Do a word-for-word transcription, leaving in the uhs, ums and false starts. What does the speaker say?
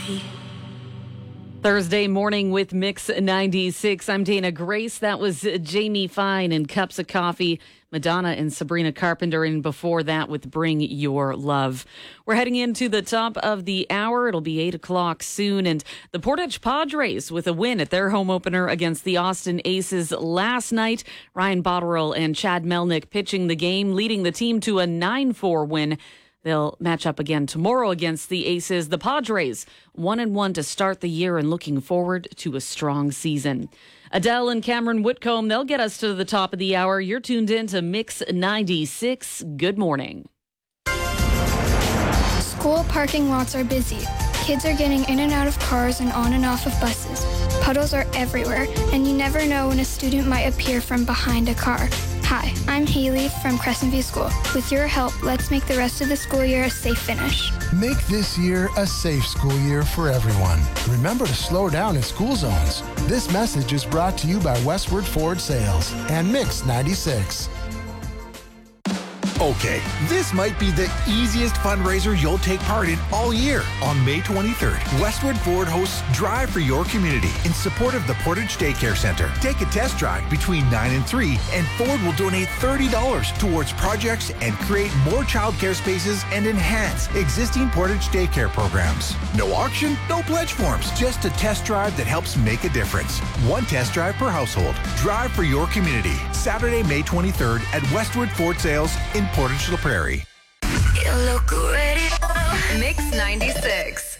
coffee. Thursday morning with Mix ninety-six. I'm Dana Grace. That was Jamie Fine and Cups of Coffee. Madonna and Sabrina Carpenter, and before that with Bring Your Love. We're heading into the top of the hour. It'll be eight o'clock soon, and the Portage Padres with a win at their home opener against the Austin Aces last night. Ryan Botterill and Chad Melnick pitching the game, leading the team to a nine four win. They'll match up again tomorrow against the Aces. The Padres, one and one to start the year and looking forward to a strong season. Adele and Cameron Whitcomb, they'll get us to the top of the hour. You're tuned in to Mix ninety-six. Good morning. School parking lots are busy. Kids are getting in and out of cars and on and off of buses. Puddles are everywhere, and you never know when a student might appear from behind a car. Hi, I'm Haley from Crescent View School. With your help, let's make the rest of the school year a safe finish. Make this year a safe school year for everyone. Remember to slow down in school zones. This message is brought to you by Westward Ford Sales and Mix ninety-six. Okay, this might be the easiest fundraiser you'll take part in all year. On May twenty-third, Westwood Ford hosts Drive for Your Community in support of the Portage Daycare Center. Take a test drive between nine and three, and Ford will donate thirty dollars towards projects and create more childcare spaces and enhance existing Portage Daycare programs. No auction, no pledge forms, just a test drive that helps make a difference. One test drive per household. Drive for Your Community. Saturday, May twenty-third at Westwood Ford Sales in Portage La Prairie. You look ready. Mix ninety-six.